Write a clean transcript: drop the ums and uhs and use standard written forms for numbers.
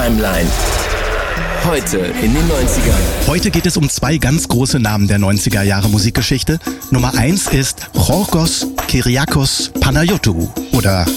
Timeline. Heute in den 90ern. Heute geht es um zwei ganz große Namen der 90er Jahre Musikgeschichte. Nummer 1 ist Georgos Kyriakos Panayiotou oder